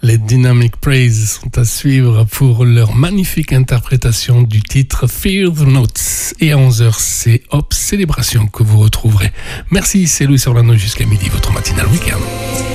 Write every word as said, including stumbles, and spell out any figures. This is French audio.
Les Dynamic Praise sont à suivre pour leur magnifique interprétation du titre Fear the Notes. Et à onze heures, c'est Hop Célébration que vous retrouverez. Merci, c'est Luis Orlando jusqu'à midi, votre matinal week-end.